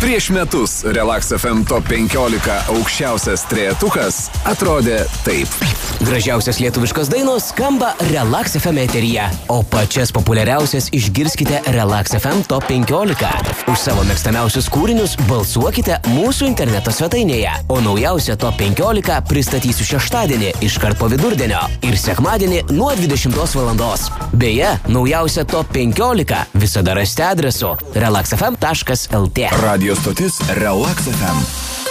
Prieš metus Relax FM Top 15 aukščiausias trejetukas atrodė taip. Gražiausias lietuviškos dainos skamba Relax FM eteryje, o pačias populiariausias išgirskite Relax FM Top 15. Už savo mėgstamiausius kūrinius balsuokite mūsų interneto svetainėje, o naujausią Top 15 pristatysiu šeštadienį iškart po vidurdienio ir sekmadienį nuo 20 valandos. Beje, naujausią Top 15 visada rasite adresu relaxfm.lt. Radio stotis Relax FM.